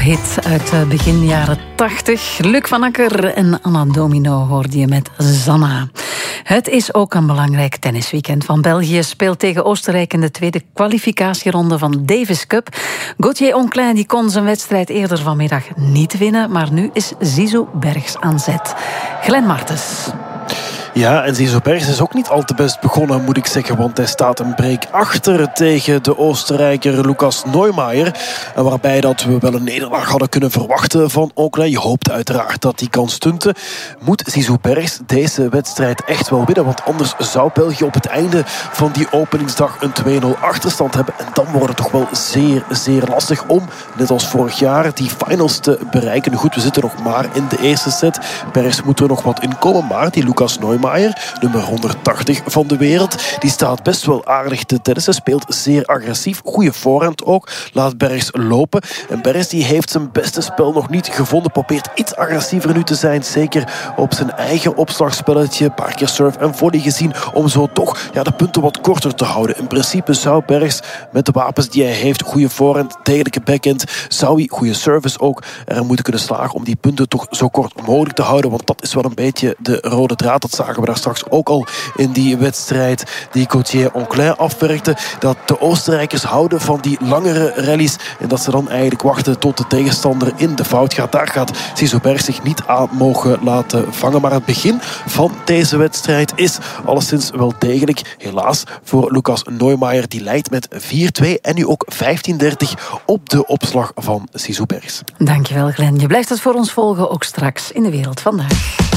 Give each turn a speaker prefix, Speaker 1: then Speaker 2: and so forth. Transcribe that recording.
Speaker 1: hit uit begin jaren 80. Luc van Akker en Anna Domino hoorde je met Zanna. Het is ook een belangrijk tennisweekend. Van België speelt tegen Oostenrijk in de tweede kwalificatieronde van Davis Cup. Gauthier Onclin die kon zijn wedstrijd eerder vanmiddag niet winnen, maar nu is Zizou Bergs aan zet. Glenn Martens.
Speaker 2: Ja, en Zizou Bergs is ook niet al te best begonnen, moet ik zeggen. Want hij staat een break achter tegen de Oostenrijker Lukas Neumeier. En waarbij dat we wel een nederlaag hadden kunnen verwachten van Onclin. Je hoopt uiteraard dat hij kan stunten. Moet Zizou Bergs deze wedstrijd echt wel winnen. Want anders zou België op het einde van die openingsdag een 2-0 achterstand hebben. En dan wordt het toch wel zeer, zeer lastig om, net als vorig jaar, die finals te bereiken. Goed, we zitten nog maar in de eerste set. Bergs moet er nog wat in komen. Maar die Lukas Neumeier, nummer 180 van de wereld, die staat best wel aardig te tennissen. Speelt zeer agressief. Goede voorhand ook. Laat Bergs lopen. En Bergs die heeft zijn beste spel nog niet gevonden. Probeert iets agressiever nu te zijn. Zeker op zijn eigen opslagspelletje. Een paar keer serve en volley gezien. Om zo toch de punten wat korter te houden. In principe zou Bergs met de wapens die hij heeft, goede voorhand, degelijke backhand, zou hij, goede service ook, er moeten kunnen slagen om die punten toch zo kort mogelijk te houden. Want dat is wel een beetje de rode draad. Dat zagen we daar straks ook al in die wedstrijd die Gauthier Onclin afwerkte. Dat de Oostenrijkers houden van die langere rallies en dat ze dan eigenlijk wachten tot de tegenstander in de fout gaat. Daar gaat Zizou Bergs zich niet aan mogen laten vangen. Maar het begin van deze wedstrijd is alleszins wel degelijk. Helaas voor Lukas Neumeier. Die leidt met 4-2 en nu ook 15-30 op de opslag van Zizou Bergs.
Speaker 1: Dankjewel Glenn. Je blijft het voor ons volgen, ook straks in De Wereld Vandaag.